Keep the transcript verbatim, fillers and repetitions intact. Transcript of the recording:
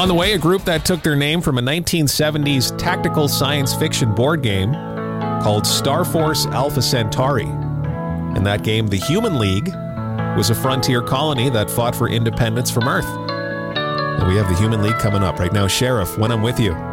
On the way, a group that took their name from a nineteen seventies tactical science fiction board game called Star Force Alpha Centauri. In that game, the Human League was a frontier colony that fought for independence from Earth. And we have the Human League coming up right now. Sheriff, When I'm With You.